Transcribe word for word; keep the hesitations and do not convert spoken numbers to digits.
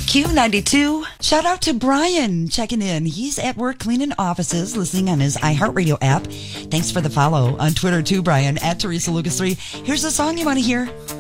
Q ninety-two. Shout out to Brian checking in. He's at work cleaning offices, listening on his iHeartRadio app. Thanks for the follow on Twitter too, Brian, at Teresa Lucas three. Here's the song you want to hear.